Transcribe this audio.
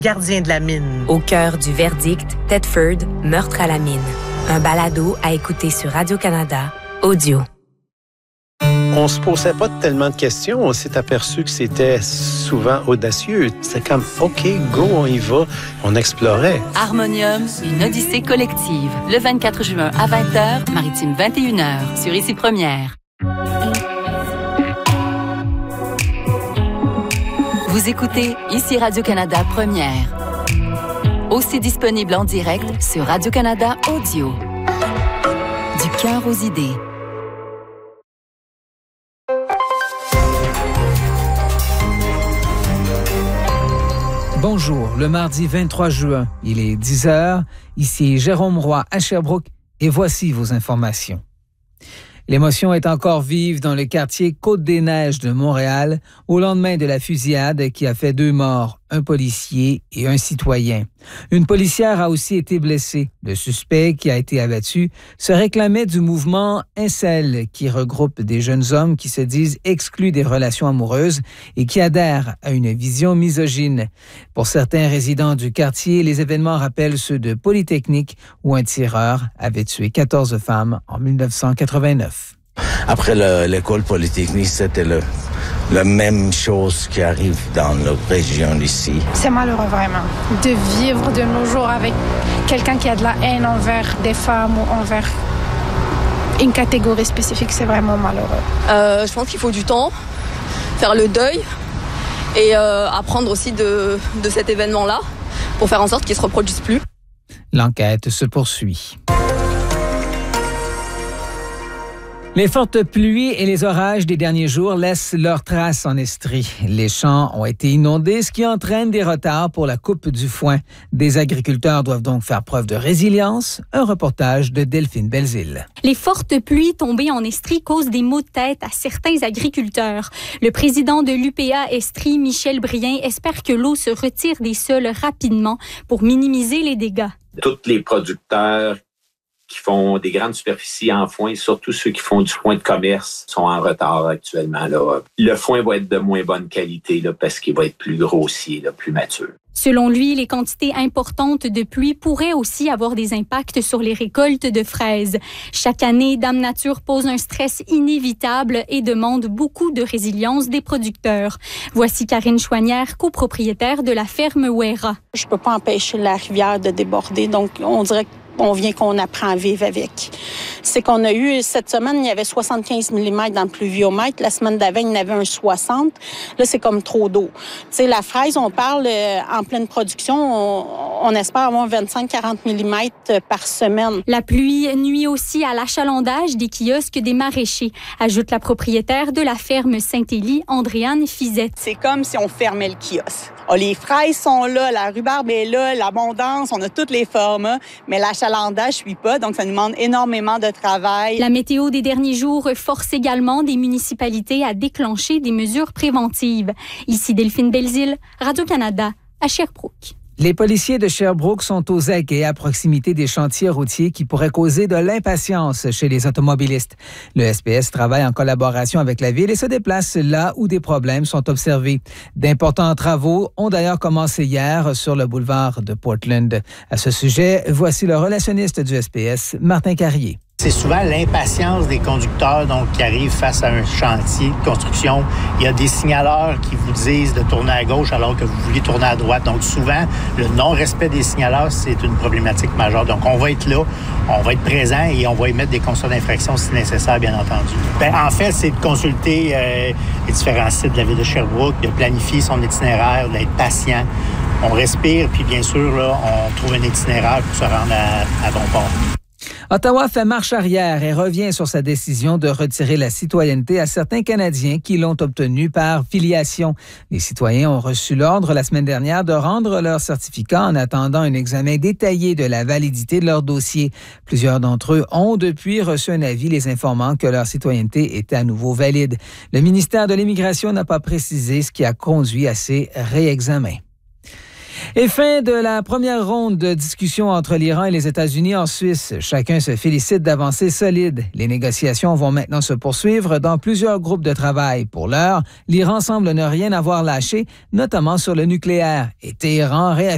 Gardien de la mine. Au cœur du verdict, Thetford, meurtre à la mine. Un balado à écouter sur Radio-Canada, audio. On se posait pas tellement de questions. On s'est aperçu que c'était souvent audacieux. C'était comme, OK, go, on y va. On explorait. Harmonium, une odyssée collective. Le 24 juin à 20h, Maritime 21h, sur Ici Première. Vous écoutez Ici Radio-Canada Première. Aussi disponible en direct sur Radio-Canada Audio. Du cœur aux idées. Bonjour, le mardi 23 juin, il est 10h. Ici Jérôme Roy à Sherbrooke et voici vos informations. L'émotion est encore vive dans le quartier Côte-des-Neiges de Montréal au lendemain de la fusillade qui a fait 2 morts, un policier et un citoyen. Une policière a aussi été blessée. Le suspect qui a été abattu se réclamait du mouvement Incel qui regroupe des jeunes hommes qui se disent exclus des relations amoureuses et qui adhèrent à une vision misogyne. Pour certains résidents du quartier, les événements rappellent ceux de Polytechnique où un tireur avait tué 14 femmes en 1989. Après l'école Polytechnique, c'était la même chose qui arrive dans la région ici. C'est malheureux vraiment de vivre de nos jours avec quelqu'un qui a de la haine envers des femmes ou envers une catégorie spécifique. C'est vraiment malheureux. Je pense qu'il faut du temps, faire le deuil et apprendre aussi de cet événement-là pour faire en sorte qu'il ne se reproduise plus. L'enquête se poursuit. Les fortes pluies et les orages des derniers jours laissent leurs traces en Estrie. Les champs ont été inondés, ce qui entraîne des retards pour la coupe du foin. Des agriculteurs doivent donc faire preuve de résilience. Un reportage de Delphine Belzile. Les fortes pluies tombées en Estrie causent des maux de tête à certains agriculteurs. Le président de l'UPA Estrie, Michel Brien, espère que l'eau se retire des sols rapidement pour minimiser les dégâts. Tous les producteurs qui font des grandes superficies en foin, surtout ceux qui font du foin de commerce, sont en retard actuellement. Là. Le foin va être de moins bonne qualité là, parce qu'il va être plus grossier, là, plus mature. Selon lui, les quantités importantes de pluie pourraient aussi avoir des impacts sur les récoltes de fraises. Chaque année, Dame Nature pose un stress inévitable et demande beaucoup de résilience des producteurs. Voici Karine Chouanière, copropriétaire de la ferme Ouera. Je peux pas empêcher la rivière de déborder, donc on dirait qu'on apprend à vivre avec. C'est qu'on a eu, cette semaine, il y avait 75 mm dans le pluviomètre. La semaine d'avant, il y en avait un 60. Là, c'est comme trop d'eau. Tu sais, la fraise, on parle en pleine production, on espère avoir 25-40 mm par semaine. La pluie nuit aussi à l'achalandage des kiosques des maraîchers, ajoute la propriétaire de la ferme Saint-Élie, Andréane Fizette. C'est comme si on fermait le kiosque. Oh, les fraises sont là, la rhubarbe est là, l'abondance, on a tous les formats, mais l'achalandage ne suit pas, donc ça nous demande énormément de travail. La météo des derniers jours force également des municipalités à déclencher des mesures préventives. Ici Delphine Belzile, Radio-Canada, à Sherbrooke. Les policiers de Sherbrooke sont aux aguets à proximité des chantiers routiers qui pourraient causer de l'impatience chez les automobilistes. Le SPS travaille en collaboration avec la ville et se déplace là où des problèmes sont observés. D'importants travaux ont d'ailleurs commencé hier sur le boulevard de Portland. À ce sujet, voici le relationniste du SPS, Martin Carrier. C'est souvent l'impatience des conducteurs donc, qui arrivent face à un chantier de construction. Il y a des signaleurs qui vous disent de tourner à gauche alors que vous vouliez tourner à droite. Donc souvent, le non-respect des signaleurs, c'est une problématique majeure. Donc on va être là, on va être présent et on va émettre des constats d'infraction si nécessaire, bien entendu. En fait, c'est de consulter les différents sites de la ville de Sherbrooke, de planifier son itinéraire, d'être patient. On respire, puis bien sûr, là, on trouve un itinéraire pour se rendre à bon port. Ottawa fait marche arrière et revient sur sa décision de retirer la citoyenneté à certains Canadiens qui l'ont obtenue par filiation. Les citoyens ont reçu l'ordre la semaine dernière de rendre leur certificat en attendant un examen détaillé de la validité de leur dossier. Plusieurs d'entre eux ont depuis reçu un avis les informant que leur citoyenneté était à nouveau valide. Le ministère de l'Immigration n'a pas précisé ce qui a conduit à ces réexamens. Et fin de la première ronde de discussion entre l'Iran et les États-Unis en Suisse. Chacun se félicite d'avancées solides. Les négociations vont maintenant se poursuivre dans plusieurs groupes de travail. Pour l'heure, l'Iran semble ne rien avoir lâché, notamment sur le nucléaire. Et Téhéran réaffirme